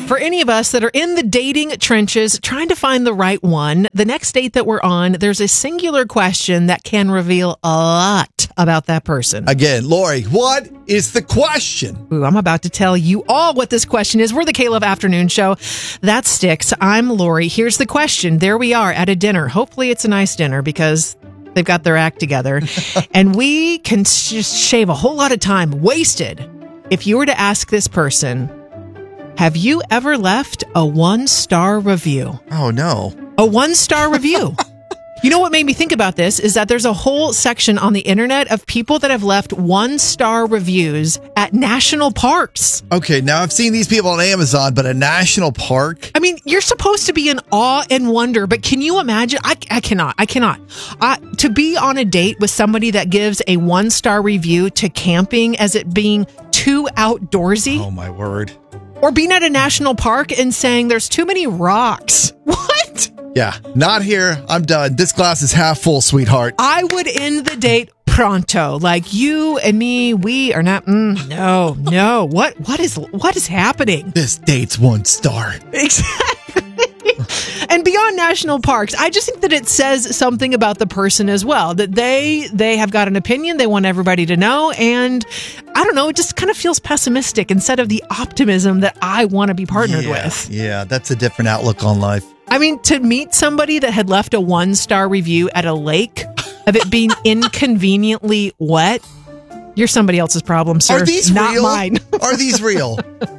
For any of us that are in the dating trenches trying to find the right one, the next date that we're on, there's a singular question that can reveal a lot about that person. Again, Lori, what is the question? Ooh, I'm about to tell you all what this question is. We're the K-Love Afternoon Show. That sticks. I'm Lori. Here's the question. There we are at a dinner. Hopefully it's a nice dinner because they've got their act together. And we can just shave a whole lot of time wasted if you were to ask this person, have you ever left a 1-star review? Oh, no. A 1-star review. You know what made me think about this is that there's a whole section on the internet of people that have left 1-star reviews at national parks. Okay, now I've seen these people on Amazon, but a national park? I mean, you're supposed to be in awe and wonder, but can you imagine? I cannot. To be on a date with somebody that gives a 1-star review to camping as it being too outdoorsy. Oh, my word. Or being at a national park and saying there's too many rocks. What? Yeah, not here. I'm done. This glass is half full, sweetheart. I would end the date pronto. Like you and me, we are not. No. What is happening? This date's 1 star. Exactly. And beyond national parks, I just think that it says something about the person as well, that they have got an opinion, they want everybody to know, and I don't know, it just kind of feels pessimistic instead of the optimism that I want to be partnered with. Yeah, that's a different outlook on life. I mean, to meet somebody that had left a 1-star review at a lake of it being inconveniently wet, you're somebody else's problem, sir. Are these not real? mine. Are these real?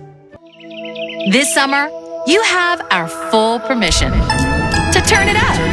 This summer, you have our full permission to turn it up.